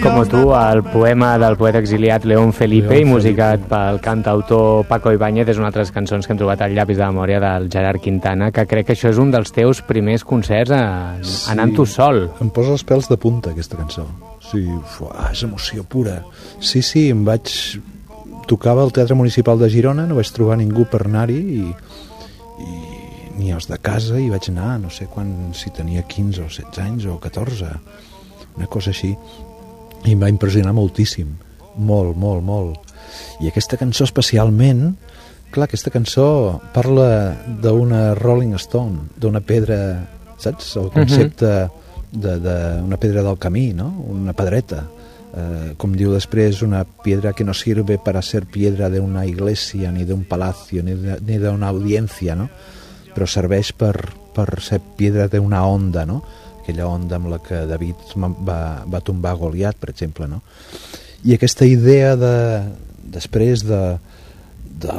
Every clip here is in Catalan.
Como tu, el poema del poeta exiliat León Felipe i musicat pel cantautor Paco Ibáñez és una altra cançons que hem trobat al llapis de memòria del Gerard Quintana, que crec que això és un dels teus primers concerts anant tu sol. Em posa els pèls de punta aquesta cançó. Sí, és emoció pura. Sí, em vaig... Tocava al Teatre Municipal de Girona, no vaig trobar ningú per anar-hi i ni els de casa, i vaig anar, no sé quan, si tenia 15 o 16 anys o 14, una cosa així, i em va impressionar moltíssim, molt. I aquesta cançó especialment, clar, aquesta cançó parla d'una Rolling Stone, d'una pedra, saps? El concepte d'una pedra del camí, no? Una pedreta. Com diu després, una piedra que no sirve para ser piedra de una iglesia, ni de un palacio, ni de una audiencia, no? Però serveix per ser piedra d'una onda, no? Aquella onda amb la que David va tombar Goliat, per exemple, no? I aquesta idea després del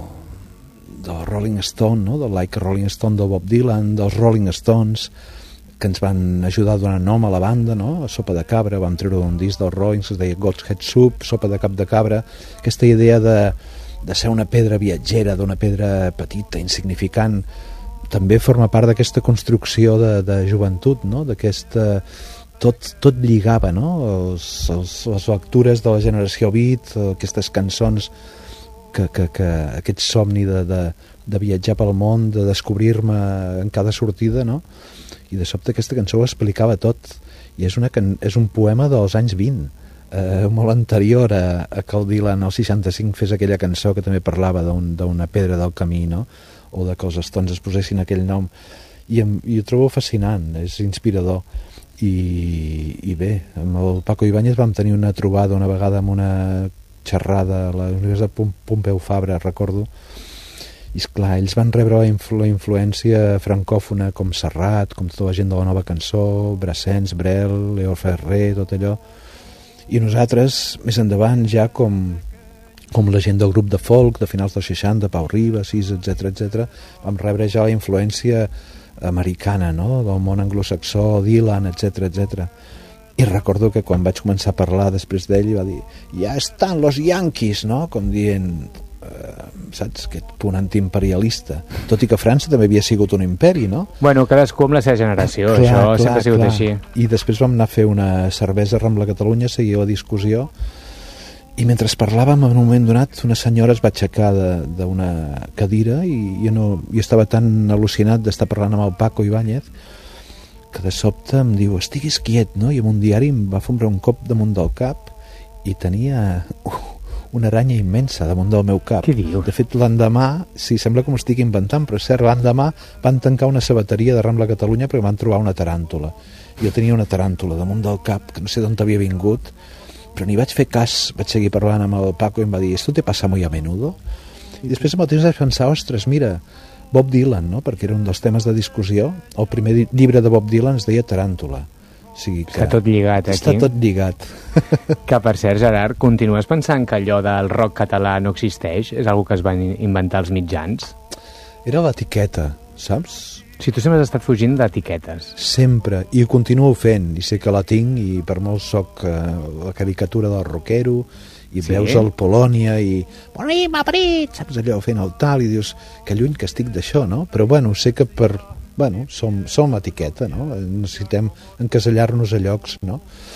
Rolling Stone, no? Del Like a Rolling Stone del Bob Dylan, dels Rolling Stones, que ens van ajudar a donar nom a la banda, no? A Sopa de Cabra, vam treure un disc dels Rollings que es deia God's Head Soup, Sopa de Cap de Cabra, aquesta idea de ser una pedra viatgera, d'una pedra petita, insignificant, també forma part d'aquesta construcció de joventut, no? D'aquesta... Tot lligava, no? Les lectures de la generació beat, aquestes cançons, que aquest somni de viatjar pel món, de descobrir-me en cada sortida, no? I de sobte aquesta cançó ho explicava tot, i és un poema dels anys 20, molt anterior a que el Dylan al 65 fes aquella cançó que també parlava d'una pedra del camí, no? O de que els Stones es posessin aquell nom, i ho trobo fascinant, és inspirador. I bé, amb el Paco Ibáñez vam tenir una trobada una vegada amb una xerrada a la Universitat Pompeu Fabra, recordo, i esclar, ells van rebre la influència francòfona com Serrat, com tota la gent de la nova cançó, Brassens, Brel, Leo Ferrer, tot allò, i nosaltres més endavant ja com la gent del grup de folk de finals dels 60, Pau Ribas, etc, vam rebre ja la influència americana, no? Del món anglosaxó, Dylan, etc. I recordo que quan vaig començar a parlar després d'ell va dir, ja estan los Yankees, no? Com dient, saps, aquest punt antiimperialista, tot i que França també havia sigut un imperi, no? Bueno, cadascú amb la seva generació, això sempre ha sigut així. I després vam anar a fer una cervesa a Rambla Catalunya, seguia la discussió, i mentre parlàvem en un moment donat una senyora es va aixecar d'una cadira i jo estava tan al·lucinat d'estar parlant amb el Paco Ibáñez que de sobte em diu, estiguis quiet, no? I amb un diari em va fondre un cop damunt del cap i tenia una aranya immensa damunt del meu cap. Què dius? De fet, l'endemà, sí, sembla que m'ho estic inventant, però és cert, l'endemà van tancar una sabateria de Rambla Catalunya perquè van trobar una taràntula. Jo tenia una taràntula damunt del cap, que no sé d'on havia vingut, però ni vaig fer cas, vaig seguir parlant amb el Paco i em va dir, ¿esto te pasa muy a menudo? I després al temps vaig pensar, ostres, mira, Bob Dylan, no? Perquè era un dels temes de discussió, el primer llibre de Bob Dylan es deia Taràntula. O sigui que està tot lligat aquí. Està tot lligat. Que per cert, Gerard, continues pensant que allò del rock català no existeix? És algo que es van inventar els mitjans? Era l'etiqueta, saps? Si tu sempre has estat fugint d'etiquetes. Sempre, i ho continuo fent, i sé que la tinc, i per molt soc la caricatura del rockero, i sí? Veus el Polònia, i Bonima, Brit, saps allò, fent el tal, i dius, que lluny que estic d'això, no? Però bueno, sé que som etiqueta, no? Necessitem encasellar-nos a llocs, no?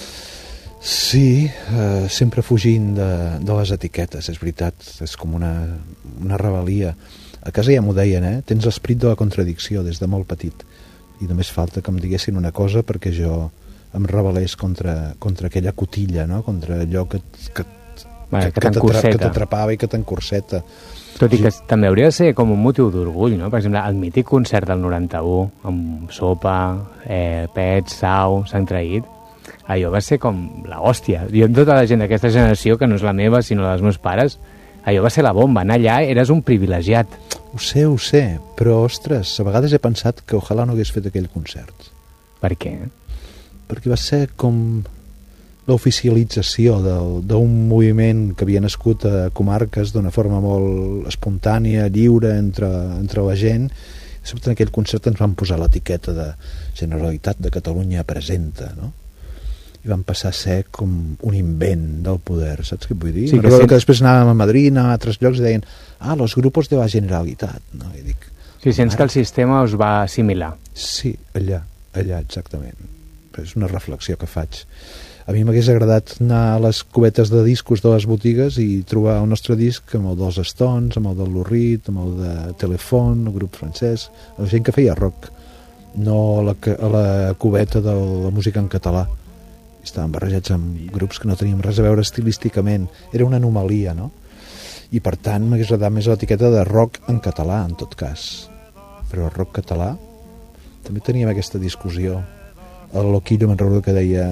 Sí, sempre fugint de les etiquetes, és veritat, és com una rebel·lia. A casa ja m'ho deien, tens l'esperit de la contradicció des de molt petit, i només falta que em diguessin una cosa perquè jo em rebel·lés contra aquella cotilla, no? Contra allò que t'atrapava i que t'encorseta. Tot i que també hauria de ser com un motiu d'orgull, no? Per exemple, el mític concert del 91 amb Sopa, Pets, Sau, s'han traït, allò va ser com l'hòstia. Jo amb tota la gent d'aquesta generació, que no és la meva sinó dels meus pares, allò va ser la bomba, anar allà eres un privilegiat. Ho sé, però ostres, a vegades he pensat que ojalà no hagués fet aquell concert. Per què? Perquè va ser com l'oficialització d'un moviment que havia nascut a comarques d'una forma molt espontània, lliure entre la gent. Sobretot en aquell concert ens van posar l'etiqueta de Generalitat de Catalunya presenta, no? i van passar a ser com un invent del poder, saps què vull dir? Sí, que després anàvem a Madrid, anàvem a altres llocs i deien, los grupos de la Generalitat, no? I dic, sí, sents que el sistema us va assimilar. Sí, allà exactament. És una reflexió que faig. A mi m'hagués agradat anar a les cubetes de discos de les botigues i trobar el nostre disc amb el dels Stones, amb el del Lou Reed, amb el de Telefon, el grup francès, la gent que feia rock, no a la cubeta de la música en català. Estaven barrejats amb grups que no teníem res a veure estilísticament. Era una anomalia, no? I per tant m'hagués agradat més l'etiqueta de rock en català, en tot cas. Però el rock català també teníem aquesta discussió. El Loquillo me'n recordo que deia,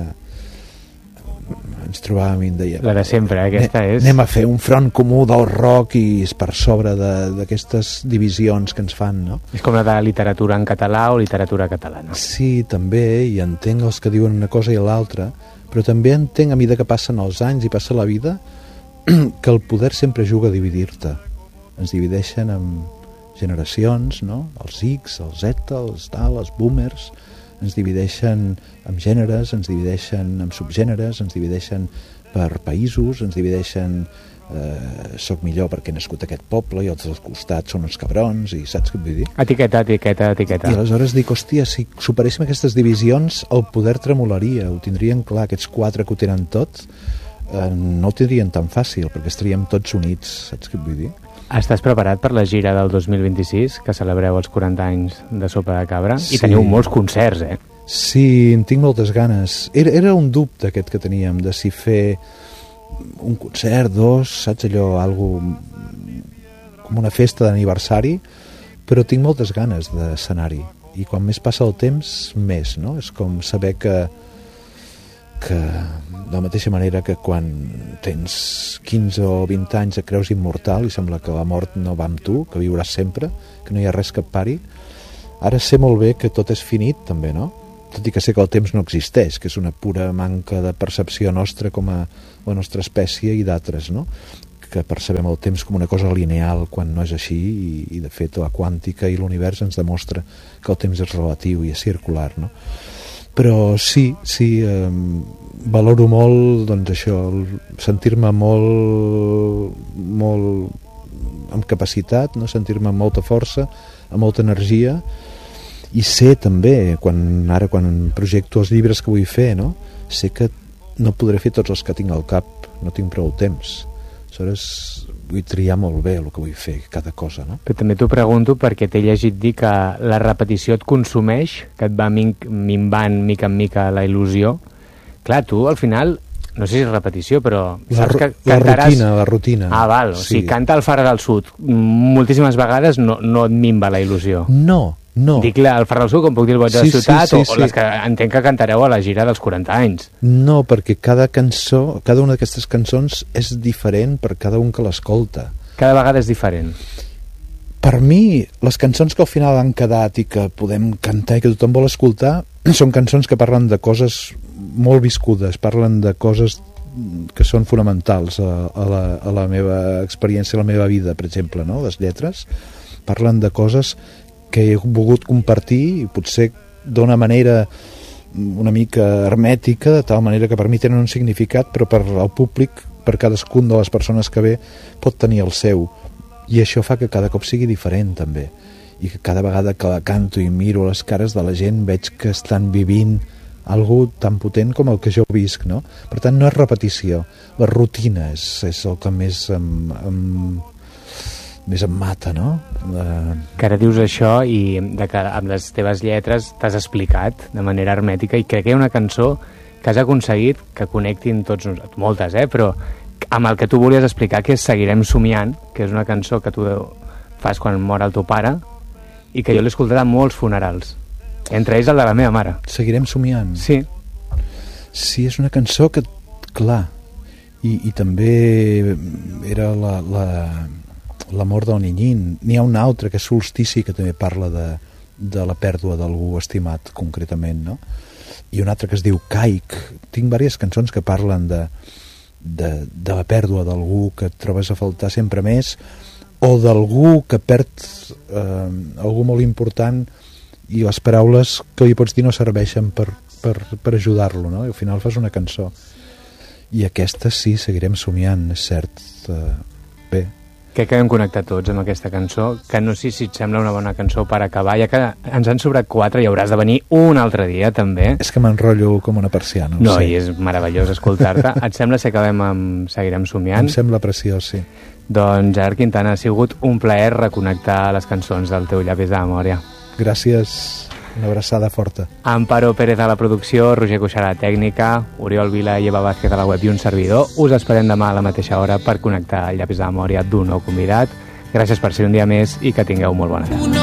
ens trobàvem i em deia, la de sempre, aquesta és... Anem a fer un front comú del rock i és per sobre d'aquestes divisions que ens fan, no? És com la de literatura en català o literatura catalana. Sí, també, i entenc els que diuen una cosa i l'altra, però també entenc, a mesura que passen els anys i passa la vida, que el poder sempre juga a dividir-te. Ens divideixen en generacions, no? Els X, els Z, els boomers, ens divideixen en gèneres, ens divideixen en subgèneres, ens divideixen per països, ens divideixen soc millor perquè he nascut a aquest poble i els dels costats són uns cabrons i saps què vull dir? Etiqueta. I aleshores dic, hòstia, si superéssim aquestes divisions el poder tremolaria, ho tindrien clar, aquests 4 que ho tenen tot no ho tindrien tan fàcil perquè estaríem tots units, saps què vull dir? Estàs preparat per la gira del 2026, que celebreu els 40 anys de Sopa de Cabra? Sí. I teniu molts concerts, eh? Sí, en tinc moltes ganes. Era un dubte aquest que teníem, de si fer un concert, 2, saps allò, com una festa d'aniversari, però tinc moltes ganes d'escenari. I quan més passa el temps, més, no? És com saber que de la mateixa manera que quan tens 15 o 20 anys et creus immortal i sembla que la mort no va amb tu, que viuràs sempre, que no hi ha res que et pari, ara sé molt bé que tot és finit també, no? Tot i que sé que el temps no existeix, que és una pura manca de percepció nostra com a la nostra espècie i d'altres, no? Que percebem el temps com una cosa lineal quan no és així i de fet la quàntica i l'univers ens demostra que el temps és relatiu i és circular, no? Però sí, valoro molt, doncs això, sentir-me molt amb capacitat, no? Sentir-me amb molta força, amb molta energia, i sé també, quan projecto els llibres que vull fer, no? Sé que no podré fer tots els que tinc al cap, no tinc prou temps. Aleshores vull triar molt bé el que vull fer, cada cosa, no? Però també t'ho pregunto perquè t'he llegit dir que la repetició et consumeix, que et va minvant mica en mica la il·lusió. Clar, tu al final, no sé si és repetició, però saps que cantaràs... La rutina. Ah, val, sí. O sigui, canta el Far del Sud moltíssimes vegades no et minva la il·lusió. No. Dic el Far del Sud, com puc dir el Boig de la Ciutat, o les que entenc que cantareu a la gira dels 40 anys. No, perquè cada una d'aquestes cançons és diferent per cada un que l'escolta. Cada vegada és diferent. Per mi, les cançons que al final han quedat i que podem cantar i que tothom vol escoltar són cançons que parlen de coses molt viscudes, parlen de coses que són fonamentals a la meva experiència, a la meva vida, per exemple, no? Les lletres parlen de coses que he volgut compartir i potser d'una manera una mica hermètica, de tal manera que per mi tenen un significat, però per al públic, per cadascun de les persones que ve, pot tenir el seu. I això fa que cada cop sigui diferent, també. I que cada vegada que la canto i miro les cares de la gent veig que estan vivint algo tan potent com el que jo visc, no? Per tant, no és repetició. La rutina és el que més em mata, no? Que ara dius això i que amb les teves lletres t'has explicat de manera hermètica i crec que hi ha una cançó que has aconseguit que connectin tots, moltes, però amb el que tu volies explicar, que és Seguirem somiant, que és una cançó que tu fas quan mor el teu pare i que jo l'he escoltat a molts funerals, entre ells el de la meva mare. Seguirem somiant? Sí. Sí, és una cançó que, clar, i també era la mort del Niñín. N'hi ha una altra que és Solstici, que també parla de la pèrdua d'algú estimat concretament, no? I una altra que es diu Caic. Tinc diverses cançons que parlen de la pèrdua d'algú que et trobes a faltar sempre més, o d'algú que perd algú molt important i les paraules que li pots dir no serveixen per per ajudar-lo, no? I al final fas una cançó. I aquesta sí, seguirem somiant, és cert. Bé. Crec que hem connectat tots amb aquesta cançó, que no sé si et sembla una bona cançó per acabar, ja que ens han sobrat 4 i hauràs de venir un altre dia, també. És que m'enrotllo com una persiana. No, i és meravellós escoltar-te. Et sembla si acabem amb Seguirem somiant? Em sembla preciós, sí. Doncs, Gerard Quintana, ha sigut un plaer reconnectar les cançons del teu Llapis de memòria. Gràcies, una abraçada forta. Amparo Pérez a la producció, Roger Cuixart a la tècnica, Oriol Vila i Eva Vázquez a la web i un servidor. Us esperem demà a la mateixa hora per connectar el Llapis de memòria d'un nou convidat. Gràcies per ser un dia més i que tingueu molt bona tarda.